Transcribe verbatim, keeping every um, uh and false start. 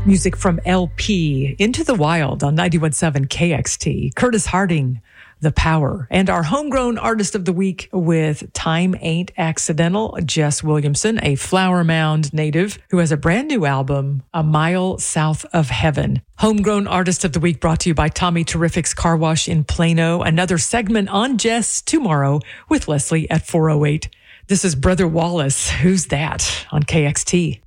Music from L P, Into the Wild on ninety-one point seven K X T. Curtis Harding, The Power. And our homegrown artist of the week with Time Ain't Accidental, Jess Williamson, a Flower Mound native who has a brand new album, A Mile South of Heaven. Homegrown artist of the week brought to you by Tommy Terrific's Car Wash in Plano. Another segment on Jess tomorrow with Leslie at four oh eight. This is Brother Wallace. Who's that? On K X T.